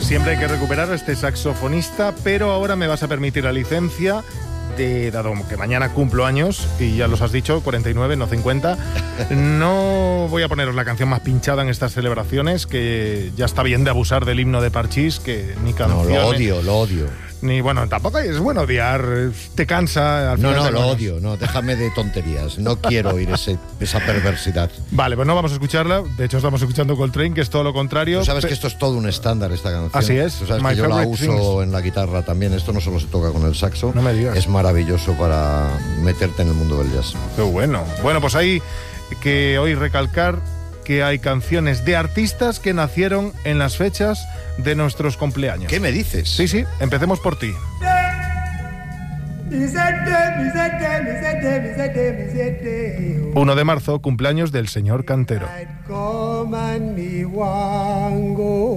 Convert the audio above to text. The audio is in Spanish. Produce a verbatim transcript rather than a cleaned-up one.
Siempre hay que recuperar a este saxofonista, pero ahora me vas a permitir la licencia de, dado que mañana cumplo años, y ya los has dicho, cuarenta y nueve, no cincuenta, no voy a poneros la canción más pinchada en estas celebraciones, que ya está bien de abusar del himno de Parchís, que ni canciones... No, lo odio, lo odio. Ni, bueno, tampoco es bueno odiar, te cansa... Al no, final no, te lo pones. odio, no, déjame de tonterías, no quiero oír ese, esa perversidad. Vale, pues no vamos a escucharla, de hecho estamos escuchando Coltrane, que es todo lo contrario. Tú sabes pe- que esto es todo un estándar, esta canción. Así es. Tú sabes My que yo la favorite uso things. en la guitarra también, esto no solo se toca con el saxo. No me digas. Es maravilloso para meterte en el mundo del jazz. Qué bueno. Bueno, pues hay que hoy recalcar que hay canciones de artistas que nacieron en las fechas de nuestros cumpleaños. ¿Qué me dices? Sí, sí, empecemos por ti. uno de marzo, cumpleaños del señor Cantero. Come and me want go